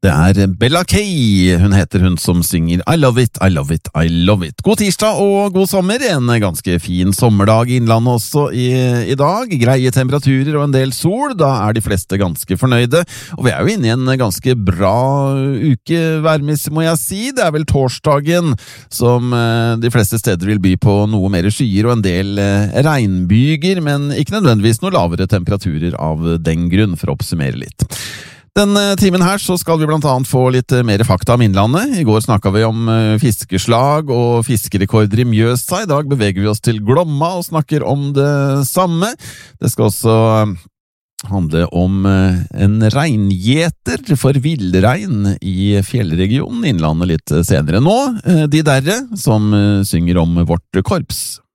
Det Bella Kay, hun heter hun som synger I love it, I love it, I love it. God tirsdag og god sommer, en ganske fin sommerdag i Innlandet også i dag. Greie temperaturer og en del sol, da de fleste ganske fornøyde. Og vi jo inne i en ganske bra uke værmessig, må jeg si. Det vel torsdagen som de fleste steder vil by på noe mer skyer og en del regnbyger, men ikke nødvendigvis noe lavere temperaturer av den grunn, for å oppsummere litt. Den timen her så skal vi blant annet få litt mer fakta om Innlandet. I går snakket vi om fiskeslag og fiskerekorder i Mjøsa. I dag beveger vi oss til Glomma og snakker om det samme. Det skal også handle om en reingjeter for villrein i fjellregionen Innlandet litt senere. Nå, de derre som synger om vårt korps.